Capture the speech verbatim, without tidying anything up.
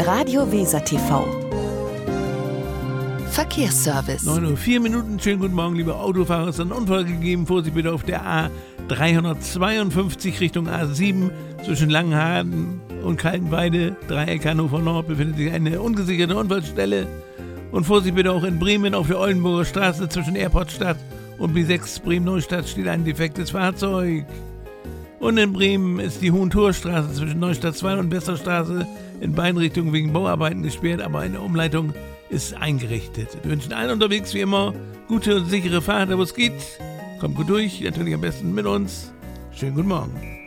Radio Weser T V. Verkehrsservice. neun Uhr vier Minuten. Schönen guten Morgen, liebe Autofahrer. Es ist ein Unfall gegeben. Vorsicht bitte auf der A dreihundertzweiundfünfzig Richtung A sieben. Zwischen Langenhagen und Kaltenweide, Dreieck Hannover Nord, befindet sich eine ungesicherte Unfallstelle. Und Vorsicht bitte auch in Bremen auf der Oldenburger Straße zwischen Airportstadt und B sechs Bremen-Neustadt steht ein defektes Fahrzeug. Und in Bremen ist die Hohentorstraße zwischen Neustadt zwei und Besserstraße in beiden Richtungen wegen Bauarbeiten gesperrt, aber eine Umleitung ist eingerichtet. Wir wünschen allen unterwegs wie immer gute und sichere Fahrt, wo es geht. Kommt gut durch, natürlich am besten mit uns. Schönen guten Morgen.